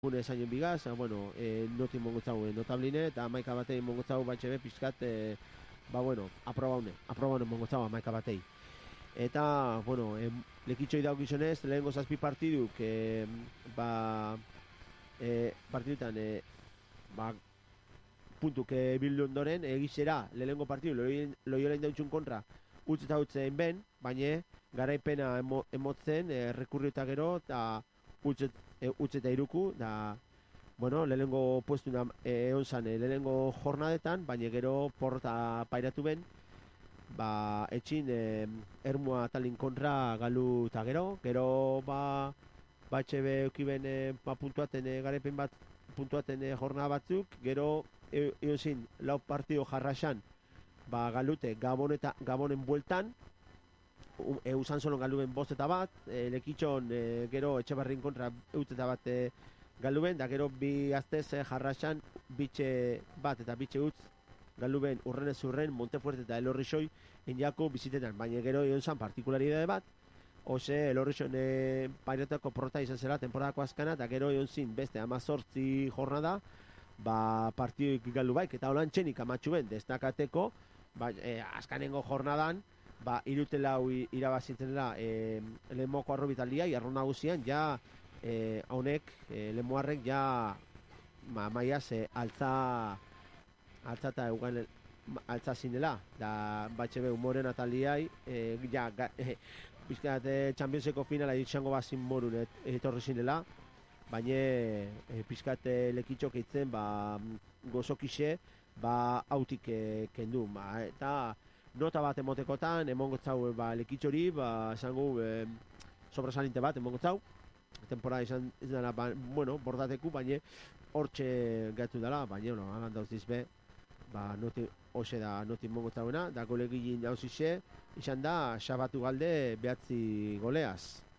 gune zainen bigaz, bueno, noti mongotzau notabline, eta amaika batei mongotzau batxe be, pixkat, aprobaune mongotzau amaika batei. Eta, bueno, lekitxoi dauk izonez, lehenko zazpi partiduk, partidutan, ba, puntuk bildu ondoren, egizera, lehenko partidu, loiolein dautxun kontra, utz eta utzen ben, baina garaipena emotzen, rekurri eta gero, eta utz eta iruku, da, bueno, lehenko puestu egon zan, lehenko jornadetan, baina gero porrota pairatu ben, ba, etxin ermua talin kontra galu eta gero batxe eukiben puntuaten garaipen bat puntuaten jornada batzuk, gero egon zin lau partido jarraxan galute Gabonen bueltan, usan solon galuben bost eta bat, lekitxon gero Etxebarrin kontra eut eta bat galuben, da gero bi aztez jarraxan bitxe bat eta bitxe utz galuben urrenez urren Montefuerte eta Elorrixoi enjako bizitetan, baina gero egon zan partikularidade bat, ose Elorrixoen pairetako porrota izan zela temporadako azkana, eta gero egon zin beste 18 jornada, partiduk galu baik, eta holan txenik amatxu ben, destakateko, azkanengo jornadan, irutelau irabazintzen lemoko arrobitaldia, jarro nagusian, ja, honek, lemoarrek, ja, maiaz, altza eta eugan altza zinela, da batxe be humoren ataliai, bizkat Championseko finala ditxango bazin morun etorri zinela, baina pizkat lekitxok eitzen gozokixe hautik kendu, eta nota bat emotekotan emongotzau lekitxori, esango sobrasalinte bat emongotzau, temporada izan dela, bordateku, baina hortxe gaitu dela, baina alan dauz dizbe, noti hoxe da noti mongotzauena, da golegilin dauzixe, izan da, xabatu galde behatzi goleaz.